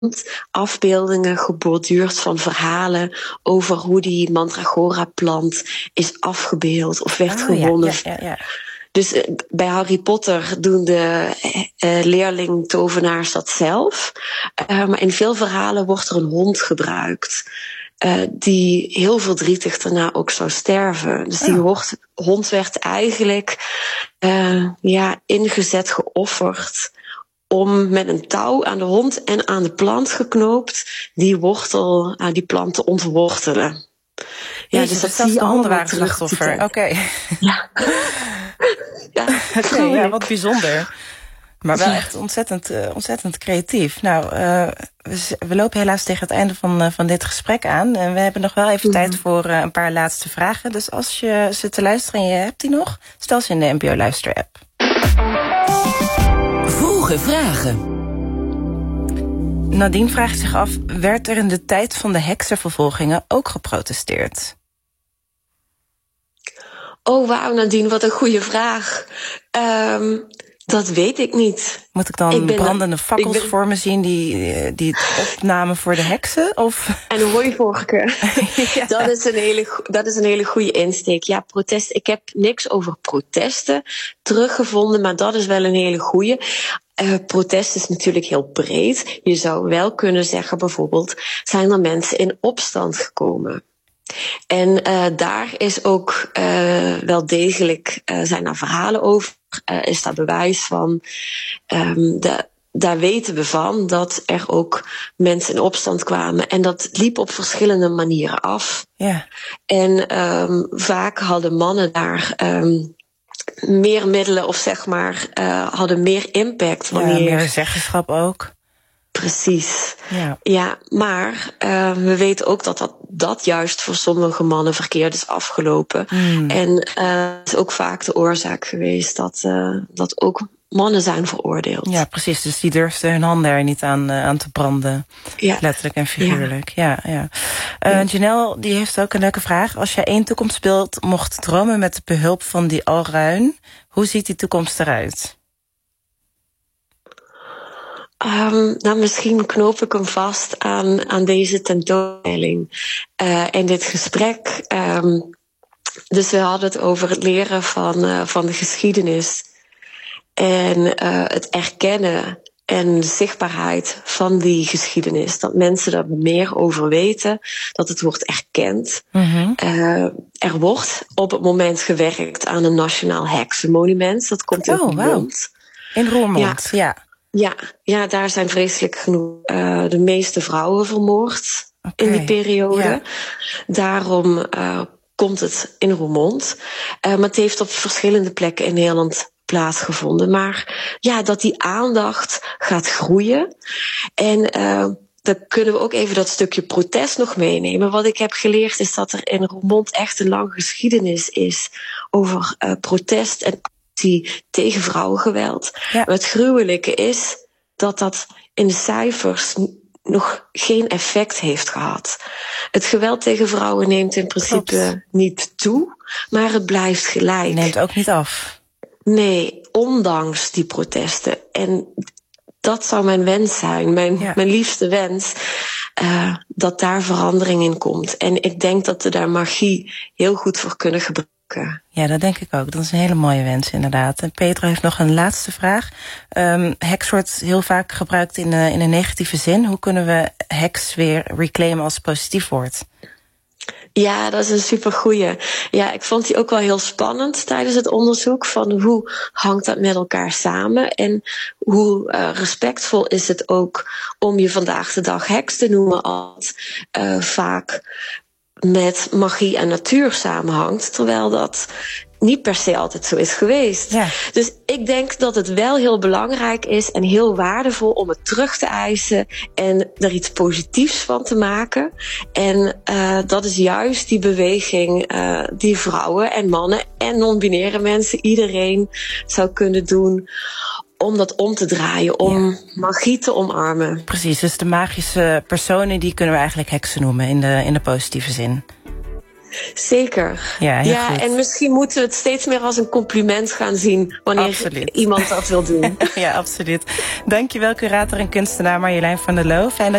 afbeeldingen geborduurd van verhalen over hoe die mandragora-plant is afgebeeld of werd gewonnen. Ja. Dus bij Harry Potter doen de leerling-tovenaars dat zelf. Maar in veel verhalen wordt er een hond gebruikt. Die heel verdrietig daarna ook zou sterven. Dus die hond werd eigenlijk ingezet, geofferd, om met een touw aan de hond en aan de plant geknoopt die plant te ontwortelen. Ja, dus dat zie je allemaal waren slachtoffer. Oké. Ja. Ja, wat bijzonder. Maar wel echt ontzettend creatief. Nou, we lopen helaas tegen het einde van dit gesprek aan. En we hebben nog wel even tijd voor een paar laatste vragen. Dus als je ze te luisteren en je hebt die nog, stel ze in de NPO Luister-app. Vroege vragen. Nadine vraagt zich af, werd er in de tijd van de heksenvervolgingen ook geprotesteerd? Oh, wauw, Nadine, wat een goede vraag. Dat weet ik niet. Moet ik dan brandende fakkels voor me zien die het opnamen voor de heksen? Of? En hooivorken. Ja. Dat is een hele goede insteek. Ja, protest. Ik heb niks over protesten teruggevonden, maar dat is wel een hele goede. Protest is natuurlijk heel breed. Je zou wel kunnen zeggen, bijvoorbeeld, zijn er mensen in opstand gekomen? En daar is ook wel degelijk, zijn er verhalen over, is daar bewijs van. Daar weten we van dat er ook mensen in opstand kwamen. En dat liep op verschillende manieren af. Ja. En vaak hadden mannen daar meer middelen of zeg maar hadden meer impact. Wanneer... Ja, meer zeggenschap ook. Precies. Ja, maar we weten ook dat juist voor sommige mannen verkeerd is afgelopen. En het is ook vaak de oorzaak geweest dat ook mannen zijn veroordeeld. Ja, precies. Dus die durfden hun handen er niet aan te branden. Ja. Letterlijk en figuurlijk. Ja. Janelle, die heeft ook een leuke vraag. Als jij 1 toekomstbeeld mocht dromen met de behulp van die Alruin, hoe ziet die toekomst eruit? Misschien knoop ik hem vast aan deze tentoonstelling en dit gesprek. Dus we hadden het over het leren van de geschiedenis en het erkennen en de zichtbaarheid van die geschiedenis. Dat mensen daar meer over weten, dat het wordt erkend. Er wordt op het moment gewerkt aan een nationaal heksenmonument. Dat komt in Roermond. In Roermond, ja. Ja, daar zijn vreselijk genoeg de meeste vrouwen vermoord in die periode. Ja. Daarom komt het in Roermond. Maar het heeft op verschillende plekken in Nederland plaatsgevonden. Maar ja, dat die aandacht gaat groeien. En dan kunnen we ook even dat stukje protest nog meenemen. Wat ik heb geleerd is dat er in Roermond echt een lange geschiedenis is over protest en tegen vrouwengeweld. Ja. Maar het gruwelijke is dat in de cijfers nog geen effect heeft gehad. Het geweld tegen vrouwen neemt in principe niet toe, maar het blijft gelijk. Het neemt ook niet af. Nee, ondanks die protesten. En dat zou mijn wens zijn, mijn liefste wens, dat daar verandering in komt. En ik denk dat we daar magie heel goed voor kunnen gebruiken. Ja, dat denk ik ook. Dat is een hele mooie wens, inderdaad. En Petra heeft nog een laatste vraag. Heks wordt heel vaak gebruikt in een negatieve zin. Hoe kunnen we heks weer reclaimen als positief woord? Ja, dat is een supergoeie. Ja, ik vond die ook wel heel spannend tijdens het onderzoek. Van hoe hangt dat met elkaar samen? En hoe respectvol is het ook om je vandaag de dag heks te noemen, als vaak met magie en natuur samenhangt, terwijl dat niet per se altijd zo is geweest. Ja. Dus ik denk dat het wel heel belangrijk is en heel waardevol om het terug te eisen en er iets positiefs van te maken. En dat is juist die beweging die vrouwen en mannen en non-binaire mensen, iedereen zou kunnen doen om dat om te draaien, om magie te omarmen. Precies, dus de magische personen, die kunnen we eigenlijk heksen noemen in de positieve zin. Zeker. Ja, goed. En misschien moeten we het steeds meer als een compliment gaan zien wanneer iemand dat wil doen. Ja, absoluut. Dankjewel, curator en kunstenaar Marjolein van der Loo. Fijn